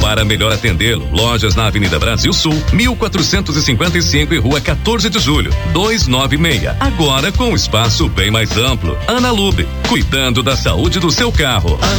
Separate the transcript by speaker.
Speaker 1: Para melhor atendê-lo, lojas na Avenida Brasil Sul, 1455 e Rua 14 de Julho, 296. Agora com um espaço bem mais amplo. Ana Lube, cuidando da saúde do seu carro.